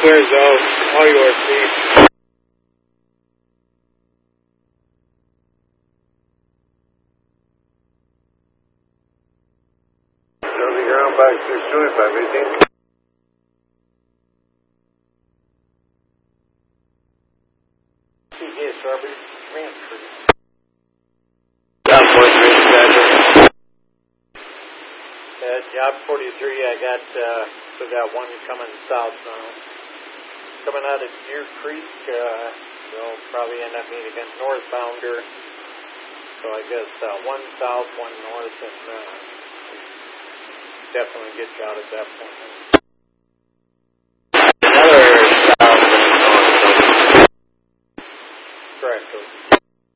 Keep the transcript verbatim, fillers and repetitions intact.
clears out. All yours, Steve. Turning around back six twenty-five, eighteen. T J Strawberry, command crew. Job forty-three, Badger. Uh, job forty-three, I got, uh, we got one coming south now. Coming out of Deer Creek, uh, they'll probably end up being against northbounder. So I guess, uh, one south, one north, and, uh, definitely get you out at that point.